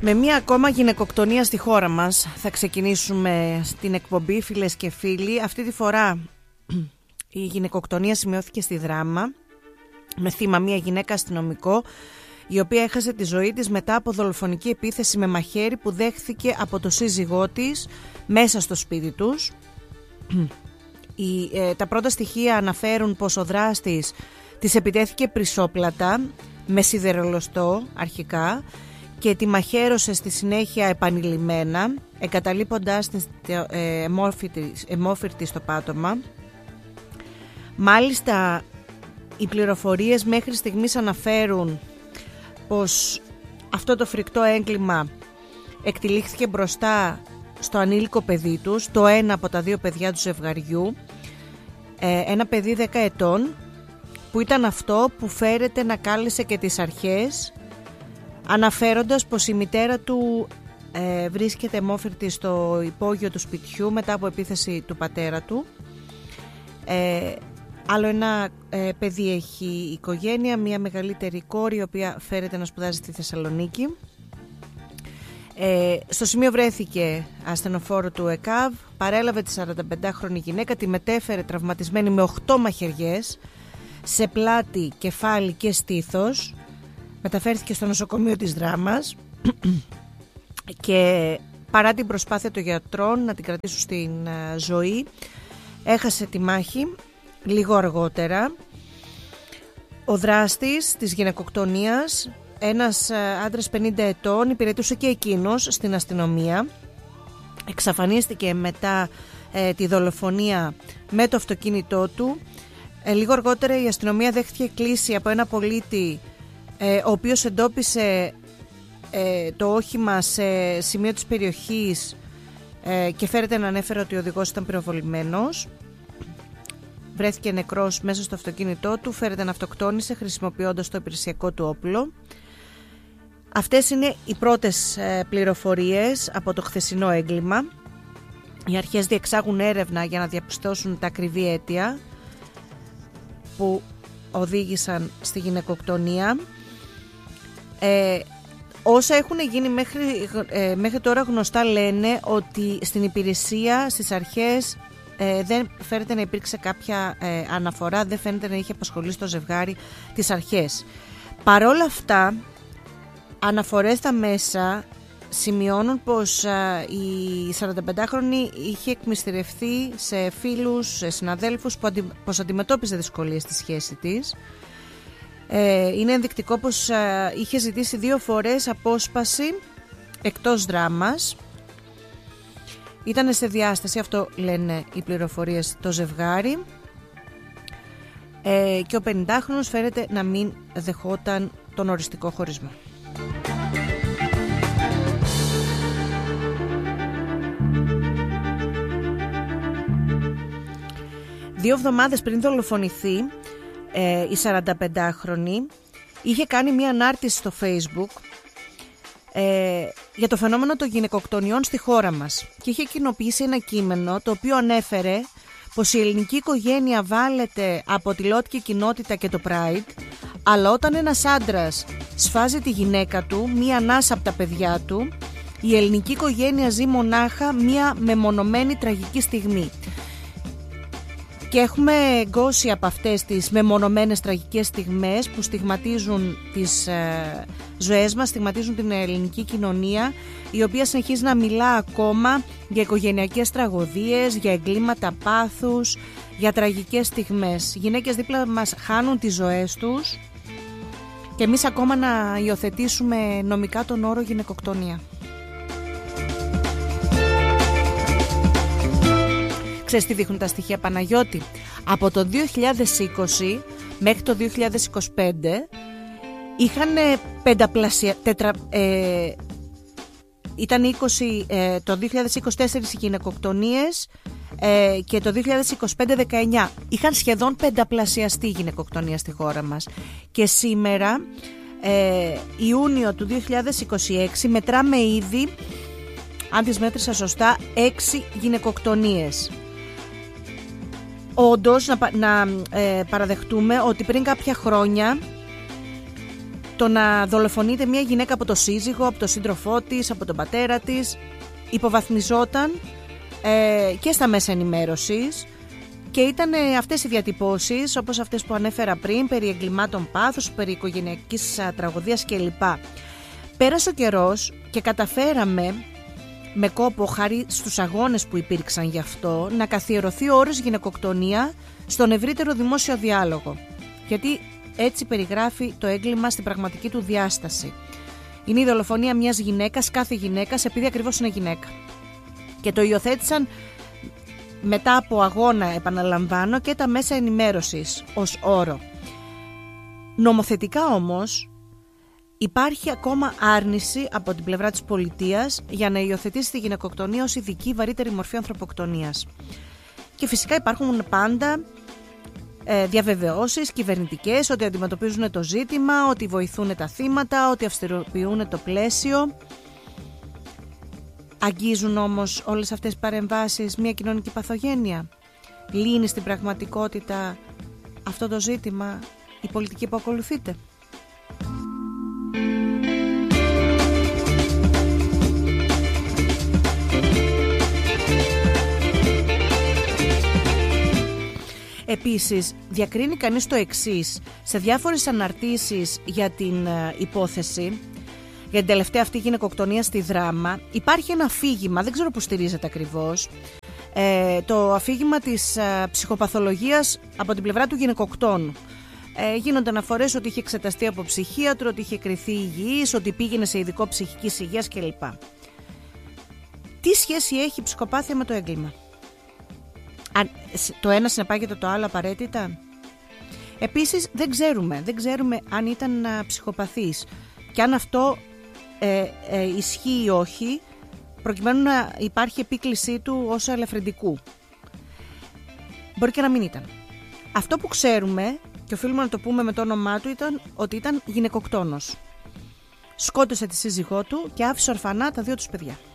Με μία ακόμα γυναικοκτονία στη χώρα μας θα ξεκινήσουμε στην εκπομπή, φίλες και φίλοι. Αυτή τη φορά η γυναικοκτονία σημειώθηκε στη Δράμα, με θύμα μία γυναίκα αστυνομικό, η οποία έχασε τη ζωή της μετά από δολοφονική επίθεση με μαχαίρι που δέχθηκε από το σύζυγό της μέσα στο σπίτι τους. Τα πρώτα στοιχεία αναφέρουν πως ο δράστης της επιτέθηκε πρισόπλατα με σιδερολοστό αρχικά και τη μαχαίρωσε στη συνέχεια επανειλημμένα, εγκαταλείποντας την αιμόφυρτη στο πάτωμα. Μάλιστα, οι πληροφορίες μέχρι στιγμής αναφέρουν πως αυτό το φρικτό έγκλημα εκτυλίχθηκε μπροστά στο ανήλικο παιδί τους, το ένα από τα δύο παιδιά του ζευγαριού, ένα παιδί 10 ετών, που ήταν αυτό που φέρεται να κάλεσε και τις αρχές, αναφέροντας πως η μητέρα του βρίσκεται αιμόφυρτη στο υπόγειο του σπιτιού μετά από επίθεση του πατέρα του. Άλλο ένα παιδί έχει η οικογένεια, μια μεγαλύτερη κόρη, η οποία φέρεται να σπουδάζει στη Θεσσαλονίκη. Στο σημείο βρέθηκε ασθενοφόρο του ΕΚΑΒ, παρέλαβε τη 45χρονη γυναίκα, τη μετέφερε τραυματισμένη με 8 μαχαιριές σε πλάτη, κεφάλι και στήθος. Μεταφέρθηκε στο νοσοκομείο της Δράμας και παρά την προσπάθεια των γιατρών να την κρατήσουν στην ζωή, έχασε τη μάχη λίγο αργότερα. Ο δράστης της γυναικοκτονίας, ένας άντρας 50 ετών, υπηρετούσε και εκείνος στην αστυνομία. Εξαφανίστηκε μετά τη δολοφονία με το αυτοκίνητό του. Λίγο αργότερα η αστυνομία δέχτηκε κλήση από ένα πολίτη, ο οποίος εντόπισε το όχημα σε σημείο της περιοχής και φέρεται να ανέφερε ότι ο οδηγός ήταν πυροβολημένος. Βρέθηκε νεκρός μέσα στο αυτοκίνητό του, φέρεται να αυτοκτόνησε χρησιμοποιώντας το υπηρεσιακό του όπλο. Αυτές είναι οι πρώτες πληροφορίες από το χθεσινό έγκλημα. Οι αρχές διεξάγουν έρευνα για να διαπιστώσουν τα ακριβή αίτια που οδήγησαν στη γυναικοκτονία. Όσα έχουν γίνει μέχρι τώρα γνωστά λένε ότι στην υπηρεσία, στις αρχές, δεν φαίνεται να υπήρξε κάποια αναφορά, δεν φαίνεται να είχε απασχολήσει το ζευγάρι τις αρχές. Παρόλα αυτά, αναφορές στα μέσα σημειώνουν πως η 45χρονη είχε εκμυστηρευθεί σε φίλους, σε συναδέλφους, πως αντιμετώπιζε δυσκολίες στη σχέση της. Είναι ενδεικτικό πως είχε ζητήσει 2 φορές απόσπαση εκτός Δράμας. Ήταν σε διάσταση, αυτό λένε οι πληροφορίες, το ζευγάρι, και ο 50χρονος φαίνεται να μην δεχόταν τον οριστικό χωρισμό. Δύο εβδομάδες πριν δολοφονηθεί, η 45χρονη είχε κάνει μια ανάρτηση στο Facebook για το φαινόμενο των γυναικοκτονιών στη χώρα μας και είχε κοινοποιήσει ένα κείμενο το οποίο ανέφερε πως η ελληνική οικογένεια βάλεται από τη λότκη κοινότητα και το Pride, αλλά όταν ένας άντρας σφάζει τη γυναίκα του, μία ανάσα από τα παιδιά του, η ελληνική οικογένεια ζει μονάχα μία μεμονωμένη τραγική στιγμή. Και έχουμε γκώσει από αυτές τις μεμονωμένες τραγικές στιγμές που στιγματίζουν τις ζωές μας, στιγματίζουν την ελληνική κοινωνία, η οποία συνεχίζει να μιλά ακόμα για οικογενειακές τραγωδίες, για εγκλήματα πάθους, για τραγικές στιγμές. Γυναίκες δίπλα μας χάνουν τις ζωές τους και εμείς ακόμα να υιοθετήσουμε νομικά τον όρο γυναικοκτονία. Ξέρεις τι δείχνουν τα στοιχεία, Παναγιώτη? Από το 2020 μέχρι το 2025 είχαν ήταν 20, το 2024 οι γυναικοκτονίες και το 2025 19. Είχαν σχεδόν πενταπλασιαστεί η γυναικοκτονία στη χώρα μας. Και σήμερα, Ιούνιο του 2026, μετράμε ήδη, αν τις μέτρησα σωστά, 6 γυναικοκτονίες. Όντως, να παραδεχτούμε ότι πριν κάποια χρόνια το να δολοφονείται μια γυναίκα από το σύζυγο, από τον σύντροφό της, από τον πατέρα της, υποβαθμιζόταν και στα μέσα ενημέρωσης και ήταν αυτές οι διατυπώσεις, όπως αυτές που ανέφερα πριν, περί εγκλημάτων πάθους, περί οικογενειακής τραγωδίας κλπ. Πέρασε ο καιρός και καταφέραμε με κόπο, χάρη στους αγώνες που υπήρξαν γι' αυτό, να καθιερωθεί ο όρος γυναικοκτονία στον ευρύτερο δημόσιο διάλογο. Γιατί έτσι περιγράφει το έγκλημα στην πραγματική του διάσταση. Είναι η δολοφονία μιας γυναίκας, κάθε γυναίκας, επειδή ακριβώς είναι γυναίκα. Και το υιοθέτησαν μετά από αγώνα, επαναλαμβάνω, και τα μέσα ενημέρωσης ως όρο. Νομοθετικά όμως υπάρχει ακόμα άρνηση από την πλευρά της πολιτείας για να υιοθετήσει τη γυναικοκτονία ως ειδική βαρύτερη μορφή ανθρωποκτονίας. Και φυσικά υπάρχουν πάντα διαβεβαιώσεις κυβερνητικές ότι αντιμετωπίζουν το ζήτημα, ότι βοηθούν τα θύματα, ότι αυστηροποιούν το πλαίσιο. Αγγίζουν όμως όλες αυτές τις παρεμβάσεις μια κοινωνική παθογένεια? Λύνει στην πραγματικότητα αυτό το ζήτημα η πολιτική που ακολουθείται? Επίσης, διακρίνει κανείς το εξής: σε διάφορες αναρτήσεις για την υπόθεση, για την τελευταία αυτή γυναικοκτονία στη Δράμα, υπάρχει ένα αφήγημα, δεν ξέρω που στηρίζεται ακριβώς, το αφήγημα της ψυχοπαθολογίας από την πλευρά του γυναικοκτόνου. Γίνονται αναφορές ότι είχε εξεταστεί από ψυχίατρο, ότι είχε κριθεί υγιής, ότι πήγαινε σε ειδικό ψυχικής υγείας κλπ. Τι σχέση έχει η ψυχοπάθεια με το έγκλημα? Το ένα συνεπάγεται το άλλο απαραίτητα? Επίσης δεν ξέρουμε αν ήταν ψυχοπαθής και αν αυτό ισχύει ή όχι, προκειμένου να υπάρχει επίκλησή του ως ελαφρυντικού. Μπορεί και να μην ήταν. Αυτό που ξέρουμε, και οφείλουμε να το πούμε με το όνομά του, ήταν ότι ήταν γυναικοκτόνος. Σκότωσε τη σύζυγό του και άφησε ορφανά τα δύο τους παιδιά.